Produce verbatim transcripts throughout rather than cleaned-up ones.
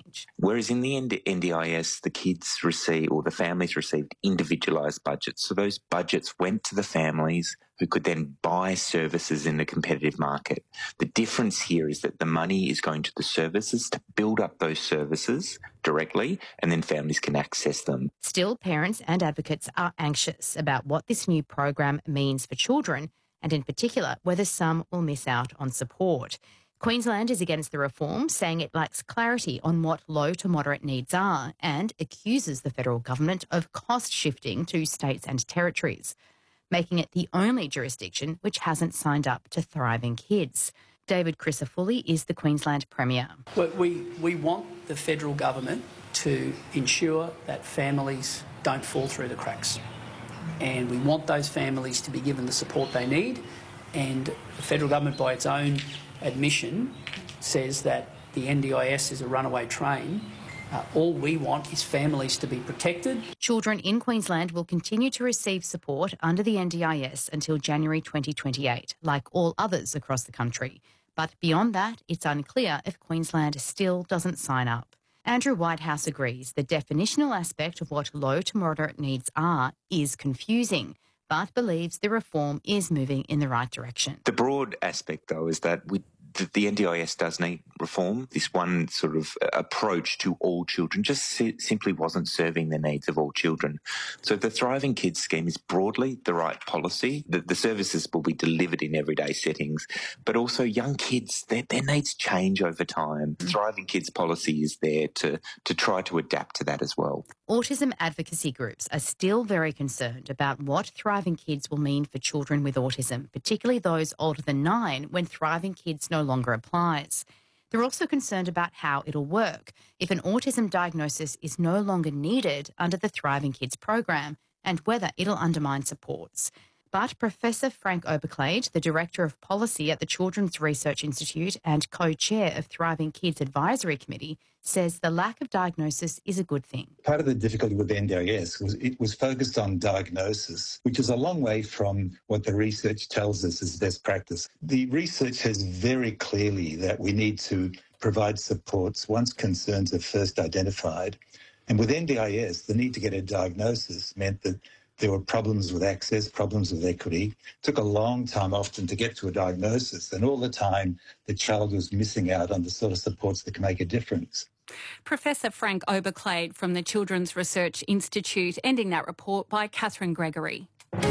change. Whereas in the N D I S, the kids receive, or the families received, individualised budgets. So those budgets went to the families who could then buy services in the competitive market. The difference here is that the money is going to the services to build up those services directly, and then families can access them. Still, parents and advocates are anxious about what this new program means for children, and in particular, whether some will miss out on support. Queensland is against the reform, saying it lacks clarity on what low to moderate needs are, and accuses the federal government of cost shifting to states and territories, making it the only jurisdiction which hasn't signed up to Thriving Kids. David Crisafulli is the Queensland Premier. We, we want the federal government to ensure that families don't fall through the cracks. And we want those families to be given the support they need. And the federal government, by its own admission, says that the N D I S is a runaway train. Uh, all we want is families to be protected. Children in Queensland will continue to receive support under the N D I S until January twenty twenty-eight, like all others across the country. But beyond that, it's unclear if Queensland still doesn't sign up. Andrew Whitehouse agrees the definitional aspect of what low to moderate needs are is confusing, but believes the reform is moving in the right direction. The broad aspect, though, is that we the, the N D I S does need reform. This one sort of approach to all children just si- simply wasn't serving the needs of all children. So the Thriving Kids scheme is broadly the right policy. The, the services will be delivered in everyday settings, but also young kids, their, their needs change over time. Mm. Thriving Kids policy is there to, to try to adapt to that as well. Autism advocacy groups are still very concerned about what Thriving Kids will mean for children with autism, particularly those older than nine, when Thriving Kids no longer applies. They're also concerned about how it'll work if an autism diagnosis is no longer needed under the Thriving Kids program, and whether it'll undermine supports. But Professor Frank Oberclade, the Director of Policy at the Children's Research Institute and co-chair of Thriving Kids Advisory Committee, says the lack of diagnosis is a good thing. Part of the difficulty with the N D I S was it was focused on diagnosis, which is a long way from what the research tells us is best practice. The research says very clearly that we need to provide supports once concerns are first identified. And with N D I S, the need to get a diagnosis meant that there were problems with access, problems with equity. It took a long time often to get to a diagnosis, and all the time the child was missing out on the sort of supports that can make a difference. Professor Frank Oberclade from the Children's Research Institute, ending that report by Catherine Gregory.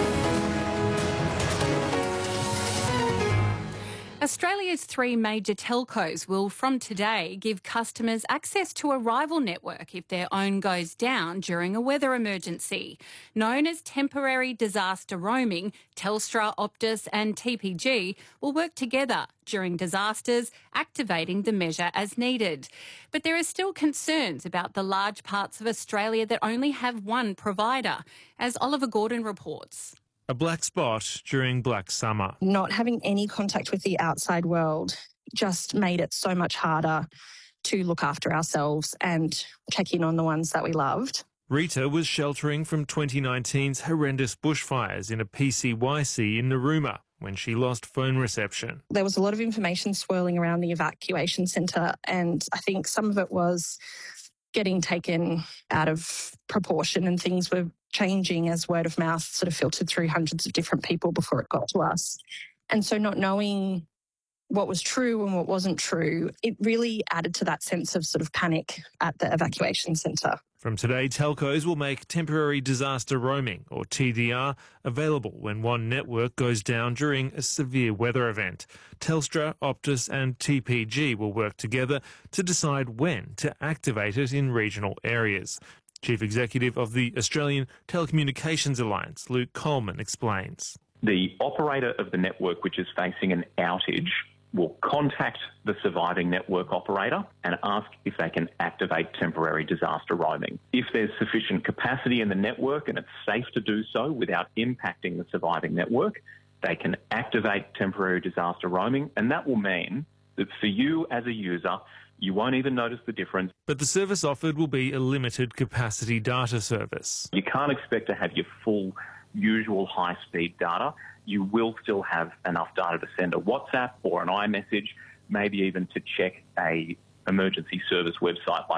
Australia's three major telcos will, from today, give customers access to a rival network if their own goes down during a weather emergency. Known as temporary disaster roaming, Telstra, Optus and T P G will work together during disasters, activating the measure as needed. But there are still concerns about the large parts of Australia that only have one provider, as Oliver Gordon reports. A black spot during Black Summer. Not having any contact with the outside world just made it so much harder to look after ourselves and check in on the ones that we loved. Rita was sheltering from twenty nineteen's horrendous bushfires in a P C Y C in Narooma when she lost phone reception. There was a lot of information swirling around the evacuation centre, and I think some of it was getting taken out of proportion, and things were changing as word of mouth sort of filtered through hundreds of different people before it got to us. And so not knowing what was true and what wasn't true, it really added to that sense of sort of panic at the evacuation centre. From today, telcos will make temporary disaster roaming, or T D R, available when one network goes down during a severe weather event. Telstra, Optus and T P G will work together to decide when to activate it in regional areas. Chief Executive of the Australian Telecommunications Alliance, Luke Coleman, explains. The operator of the network which is facing an outage will contact the surviving network operator and ask if they can activate temporary disaster roaming. If there's sufficient capacity in the network and it's safe to do so without impacting the surviving network, they can activate temporary disaster roaming, and that will mean that for you as a user, you won't even notice the difference. But the service offered will be a limited capacity data service. You can't expect to have your full usual high-speed data. You will still have enough data to send a WhatsApp or an iMessage, maybe even to check a emergency service website like